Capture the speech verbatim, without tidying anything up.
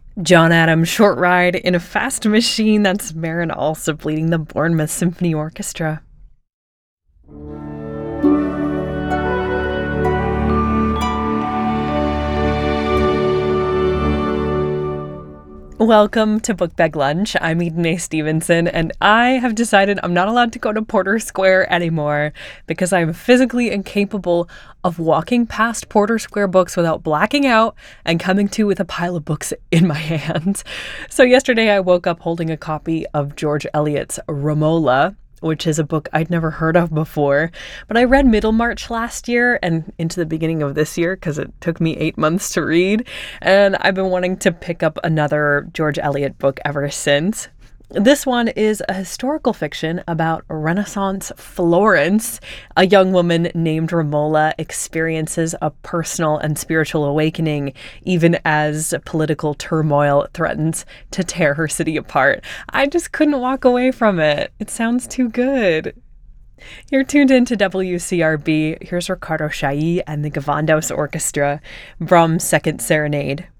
John Adams' Short Ride in a Fast Machine. That's Marin Alsop leading the Bournemouth Symphony Orchestra. Welcome to Book Bag Lunch. I'm Eden Stevenson, and I have decided I'm not allowed to go to Porter Square anymore because I'm physically incapable of walking past Porter Square books without blacking out and coming to with a pile of books in my hands. So yesterday I woke up holding a copy of George Eliot's Romola, which is a book I'd never heard of before. But I read Middlemarch last year and into the beginning of this year because it took me eight months to read. And I've been wanting to pick up another George Eliot book ever since. This one is a historical fiction about Renaissance Florence. A young woman named Romola experiences a personal and spiritual awakening even as political turmoil threatens to tear her city apart. I just couldn't walk away from it. It sounds too good. You're tuned in to W C R B. Here's Ricardo Chailly and the Gavrandos Orchestra, Brahms' Second Serenade.